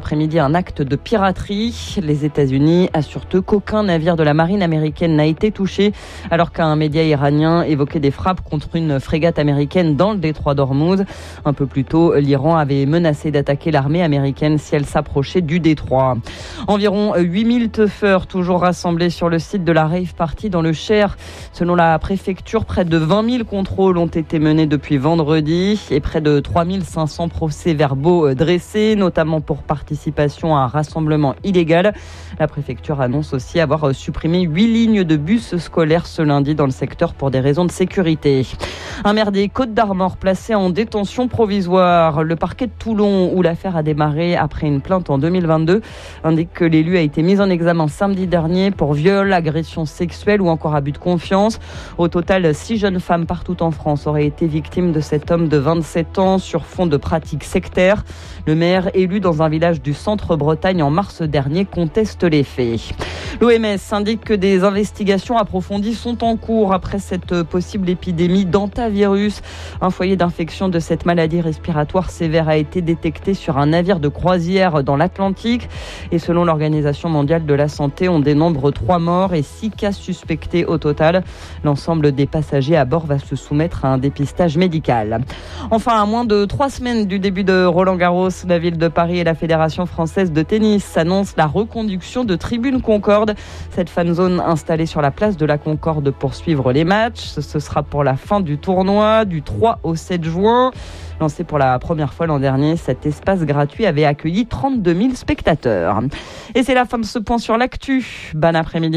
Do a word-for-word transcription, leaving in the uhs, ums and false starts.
après-midi un acte de piraterie. Les États-Unis assurent eux qu'aucun navire de la marine américaine n'a été touché, alors qu'un média iranien évoquait des frappes contre une frégate américaine dans le détroit d'Ormuz. Un peu plus tôt, l'Iran avait menacé d'attaquer l'armée américaine si elle s'approchait du détroit. Environ huit mille teufeurs toujours rassemblés sur le site de la rave party dans le Cher. Selon la préfecture, près de vingt mille contrôles ont été menés depuis vendredi et près de trois mille cinq cents procès-verbaux dressés, notamment pour participation à un rassemblement illégal. La préfecture annonce aussi avoir supprimé huit lignes de bus scolaires ce lundi dans le secteur pour des raisons de sécurité. Un maire des Côtes-d'Armor placé en détention provisoire. Le parquet de Toulon, où l'affaire a démarré après une plainte en deux mille vingt-deux, indique que l'élu a été mis en examen samedi dernier pour viol, agression sexuelle ou encore abus de confiance. Au total, six jeunes femmes partout en France auraient été victimes de cet homme de vingt-sept ans sur fond de pratiques sectaires. Le maire, élu dans un village du centre-Bretagne en mars dernier, conteste les faits. L'O M S indique que des investigations approfondies sont en cours après cette possible épidémie d'hantavirus. Un foyer d'infection de cette maladie respiratoire sévère a été détecté sur un navire de croisière dans l'Atlantique. Et selon l'Organisation mondiale de la santé, on dénombre trois morts et six cas suspectés au total. L'ensemble des passagers à bord va se soumettre à un dépistage médical. Enfin, à moins de trois semaines du début de Roland-Garros, la ville de Paris et la Fédération française de tennis annoncent la reconduction de Tribune Concorde. Cette fan zone installée sur la place de la Concorde pour suivre les matchs. Ce sera pour la fin du tournoi du trois au sept juin. Lancé pour la première fois l'an dernier, cet espace gratuit avait accueilli trente-deux mille spectateurs. Et c'est la fin de ce point sur l'actu. Bon après-midi.